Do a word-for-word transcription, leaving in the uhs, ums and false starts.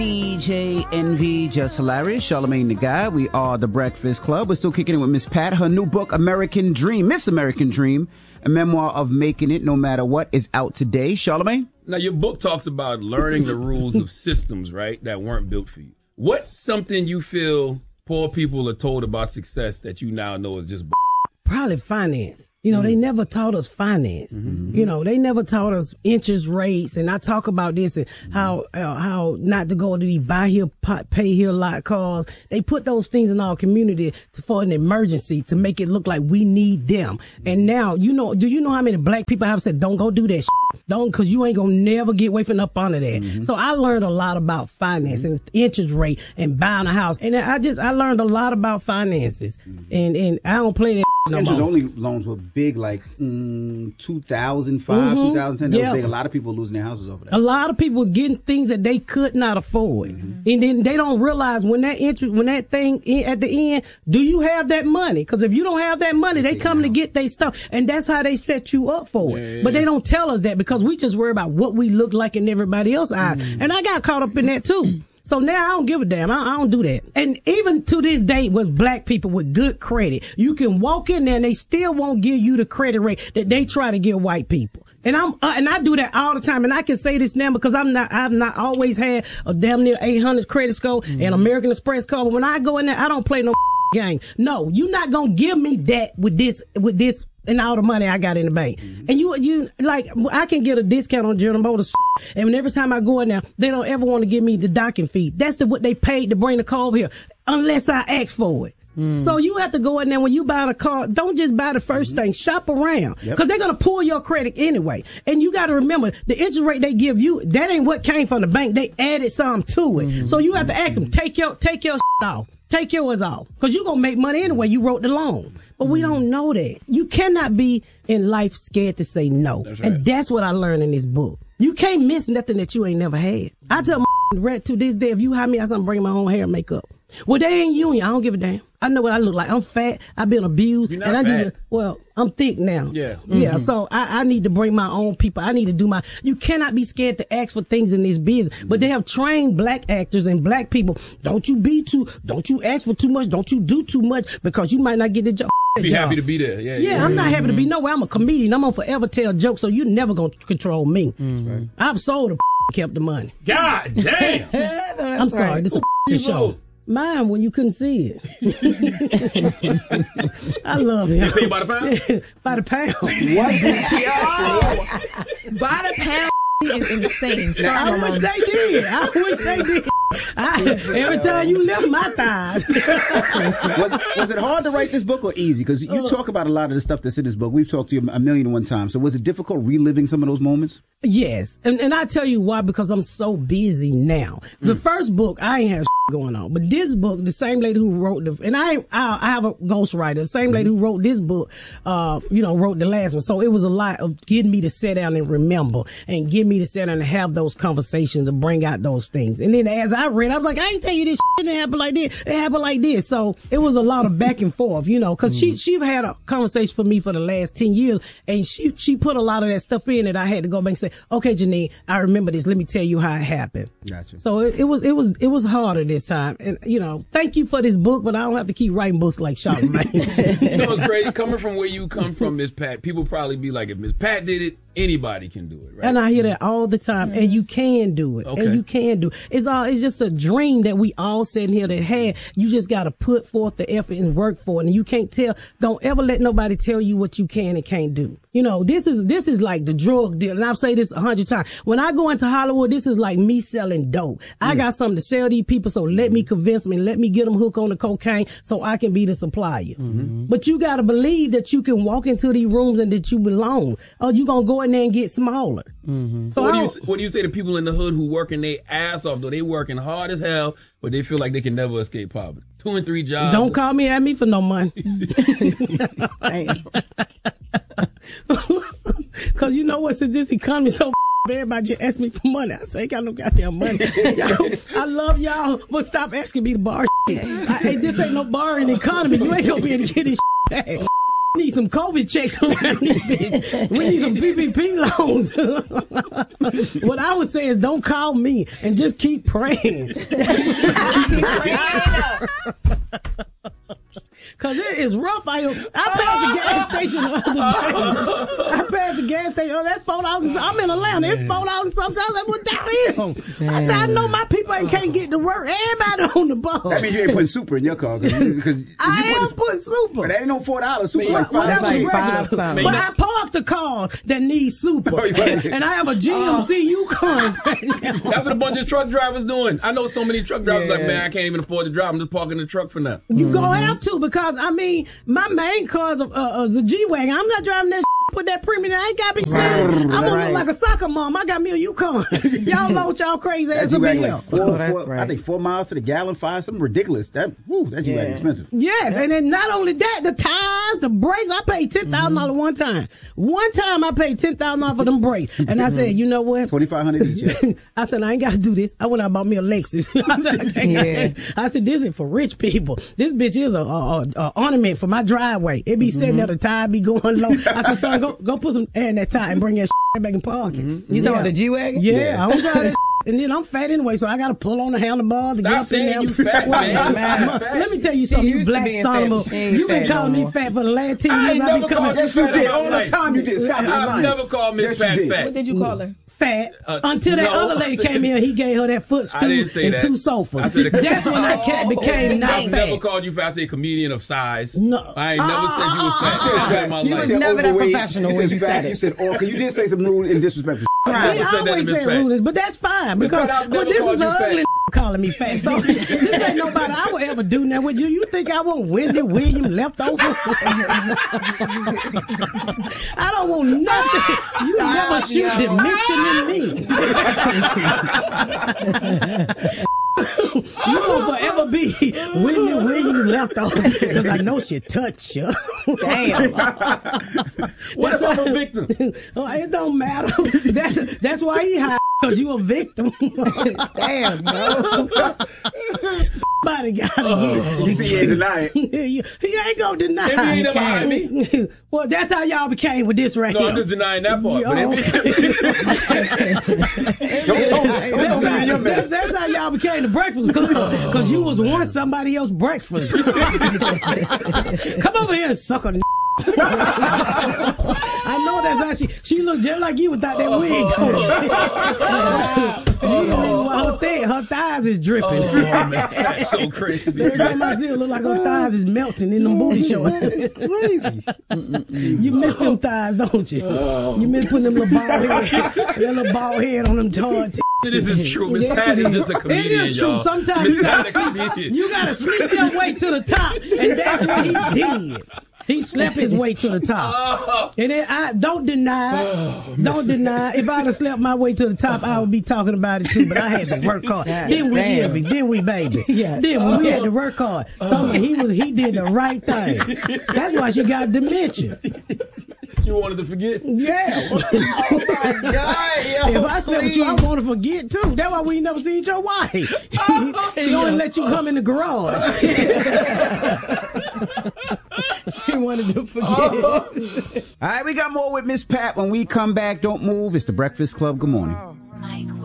D J Envy, Just Hilarious, Charlamagne the Guy. We are The Breakfast Club. We're still kicking it with Miss Pat. Her new book, American Dream, Miss American Dream, a memoir of making it no matter what, is out today. Charlamagne? Now, your book talks about learning the rules of systems, right, that weren't built for you. What's something you feel poor people are told about success that you now know is just b-? Probably finance. You know, mm-hmm. they never taught us finance. Mm-hmm. You know, they never taught us interest rates. And I talk about this and mm-hmm. how uh, how not to go to the buy here, pay here lot cars. They put those things in our community to, for an emergency to make it look like we need them. And now, you know, do you know how many black people have said, don't go do that shit? Don't, cause you ain't gonna never get away from up under that. Mm-hmm. So I learned a lot about finance mm-hmm. and interest rate and buying a house. And I just, I learned a lot about finances. Mm-hmm. And, and I don't play that no interest more. only loans were big, like mm, two thousand five, mm-hmm. two thousand ten. That yeah. was big. A lot of people losing their houses over that. A lot of people was getting things that they could not afford, mm-hmm. and then they don't realize when that interest, when that thing at the end, do you have that money? Because if you don't have that money, they come to get their stuff, and that's how they set you up for it. Yeah. But they don't tell us that because we just worry about what we look like in everybody else's eyes, mm-hmm. and I got caught up in that too. So now I don't give a damn. I, I don't do that. And even to this day with black people with good credit, you can walk in there and they still won't give you the credit rate that they try to give white people. And I'm, uh, and I do that all the time. And I can say this now because I'm not, I've not always had a damn near eight hundred credit score mm-hmm. and American Express card. But when I go in there, I don't play no game. No, you're not going to give me that with this, with this. And all the money I got in the bank. Mm-hmm. And you, you, like, I can get a discount on General Motors. And every time I go in there, they don't ever want to give me the docking fee. That's the, what they paid to bring the car over here, unless I ask for it. Mm. So you have to go in there when you buy a car, don't just buy the first mm-hmm. thing, shop around. Yep. Cause they're going to pull your credit anyway. And you got to remember the interest rate they give you, that ain't what came from the bank. They added some to it. Mm-hmm. So you have to ask them, take your, take your off. Take yours off. Cause you're going to make money anyway. You wrote the loan. But we don't know that. You cannot be in life scared to say no. That's right. And that's what I learned in this book. You can't miss nothing that you ain't never had. I tell my rat to this day, if you hire me, I'm bringing my own hair and makeup. Well, they ain't union. I don't give a damn. I know what I look like. I'm fat. I've been abused. You're not and I fat. need to, well, I'm thick now. Yeah. Yeah. Mm-hmm. So I, I need to bring my own people. I need to do my, you cannot be scared to ask for things in this business. Mm-hmm. But they have trained black actors and black people. Don't you be too, don't you ask for too much. Don't you do too much because you might not get the job. Be job. happy to be there. Yeah. Yeah. yeah. I'm not happy to be nowhere. I'm a comedian. I'm gonna forever tell jokes. So you never gonna control me. Mm-hmm. I've sold the kept the money. God damn. I'm sorry. Right. This is a show. Mine when you couldn't see it. I love him. You pay by the pound? By the pound. What? By the pound is insane. Sorry, I wish they did. I wish they did. I, every time you lift my thighs. was, was it hard to write this book or easy? Because you uh, talk about a lot of the stuff that's in this book. We've talked to you a million and one times. So was it difficult reliving some of those moments? Yes. And, and I tell you why, because I'm so busy now. The mm. first book, I ain't had going on. But this book, the same lady who wrote the, and I, I, I have a ghostwriter, the same lady who wrote this book, uh, you know, wrote the last one. So it was a lot of getting me to sit down and remember and get me to sit down and have those conversations to bring out those things. And then as I read, I was like, I ain't tell you this shit didn't happen like this. It happened like this. So it was a lot of back and forth, you know, cause mm. she, she had a conversation for me for the last ten years and she, she put a lot of that stuff in that I had to go back and say, okay, Janine, I remember this. Let me tell you how it happened. Gotcha. So it, it was, it was, it was harder this time. And, you know, thank you for this book, but I don't have to keep writing books like Charlamagne. You know, it's crazy. Coming from where you come from, Miss Pat, people probably be like, if Miss Pat did it, anybody can do it, right? And I hear that all the time. Mm-hmm. And you can do it. Okay. And you can do it. It's all, it's just a dream that we all sitting here that had. You just got to put forth the effort and work for it. And you can't tell, don't ever let nobody tell you what you can and can't do. You know, this is, this is like the drug deal. And I've said this a hundred times. When I go into Hollywood, this is like me selling dope. Mm. I got something to sell these people. So let me convince me, let me get them hooked on the cocaine so I can be the supplier. Mm-hmm. But you got to believe that you can walk into these rooms and that you belong. Or you going to go in there and get smaller. Mm-hmm. So what do, you, what do you say to people in the hood who working their ass off, though? They working hard as hell, but they feel like they can never escape poverty. Two and three jobs. Don't call me at me for no money. Cause you know what, since this economy so everybody just ask me for money. I say, I ain't got no goddamn money. I love y'all, but stop asking me to borrow shit. I, hey, this ain't no borrowing economy. You ain't gonna be able to get this shit back. Need need some COVID checks around this bitch. We need some P P P loans. What I would say is don't call me and just keep praying. Keep praying. Cause it is rough. I I passed the gas station the other day. I passed the gas station. Oh, that four dollars. I'm in Atlanta. It's four dollars. Sometimes I went down. I said, I know my people ain't can't get to work. Everybody on the bus. That means you ain't putting super in your car. Because I am putting super. But that ain't no four dollars. Super Well, like well, five. that was Like regular. five But I parked the car that needs super, Oh, yeah. and I have a G M C Yukon right now. That's what a bunch of truck drivers doing. I know so many truck drivers Yeah. like, man, I can't even afford to drive. I'm just parking the truck for now. You gonna have to, because I mean, my main car is a, a, a G-Wagon. I'm not driving that shit, put that premium. I ain't got me saying I'm gonna Right. look like a soccer mom. I got me a Yukon. Y'all load y'all crazy ass That's a you bill. like four, Oh, that's four, I right. think four miles to the gallon, five, something ridiculous. That, woo, that's you Yeah. expensive. Yes, and then not only that, the tires, the brakes. I paid ten thousand dollars one time. One time I paid ten thousand dollars for them brakes, and I said, you know what? twenty-five hundred each. Yeah. I said, I ain't got to do this. I went out and bought me a Lexus. I said, I, can't, Yeah. I said, this is for rich people. This bitch is a, a, a, a ornament for my driveway. It be sitting there, the tire be going low. I said, son, go go put some air in that tire and bring that shit back and park it. You talking about the G-Wagon? Yeah, Yeah. I don't drive that shit. And then I'm fat anyway, so I got to pull on the handlebars to Stop get up in saying there. you fat, man. Man. Let me tell you something, you used to black being son fat, of but she a... ain't You been fat calling no me more. fat for the last ten I years. ain't I be never coming... called you Yes, you fat did. in my All the life. time you did. Stop. You're I've lying. never called Miss Yes, you Fat did. fat. What did you call her? Fat Uh, until that no, other I lady said- came in. He gave her that footstool I didn't say and that. two sofas. I said a- That's when I ca- became not I've fat. never called you fat. I said comedian of size. No. I ain't never said you was fat. You said ever fat. in my You life. said never that overweight. professional you when said you fat. said it. You said orca. You did say some rude and disrespectful. I never said that always to Miss say Fat. rudeness, but that's fine because I've well, never this called is you an fat. ugly calling me fat. So this ain't nobody I would ever do that with you. You think I want Wendy Williams left over? I don't want nothing. You never shoot dimension in me. You gonna forever be Wendy Williams left over because I know she touched you. Damn. What if I'm a victim? Oh, it don't matter. That's that's why he high, because you a victim. Damn, bro. Somebody gotta Oh. get. You see, he ain't denying it. he, he ain't gonna deny. If he ain't never hired me. Well, that's how y'all became with this right No, here. I'm just denying that part. But Oh, if, Don't tell me. That's Don't tell me your how, that's, mess. that's how y'all became the Breakfast Club, because you was once somebody else's breakfast. Come over here and suck a I know that's how she she looked just like you without that wig. You the reason why her, thigh, her thighs is dripping. oh, man, that's so crazy. Every time I see her, look like her thighs is melting in them booty shorts. Crazy. You miss them thighs, don't you? You miss putting them little bald head, that little bald head on them hard t- This is true. Miss Yes, Pat it is is. just a comedian, It is true. y'all. Sometimes Miss you gotta Pat a sleep. comedian. You gotta sleep your way to the top, and that's what he did. He slept his way to the top. And then I don't deny, Oh, don't deny. If I'd have slept my way to the top, I would be talking about it too. But I had to work hard. God Then we damn. Ivy, then we baby. Yeah. Then when we had to work hard. So he was he did the right thing. That's why she got dementia. You wanted to forget? Yeah. God, yo, If I slept with you, I want to forget too. That's why we ain't never seen each other wife. She only let you come in the garage. She wanted to forget. All right, we got more with Miss Pat when we come back. Don't move. It's the Breakfast Club. Good morning.